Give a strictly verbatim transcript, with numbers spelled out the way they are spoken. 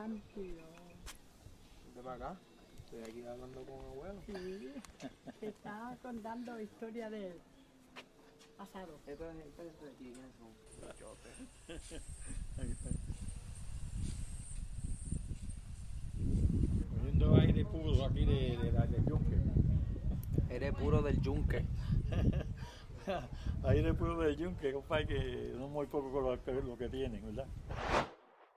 tranquilo. Vente para acá. Estoy aquí hablando con abuelo. Sí, te estaba contando historia del pasado. Esta gente de aquí, ¿quiénes son? Bichotes. Cogiendo aire puro aquí de, de, la- del yunque. Eres puro del yunque. Aire puro del yunque, compadre, que no muy poco con lo que, lo que tienen, ¿verdad?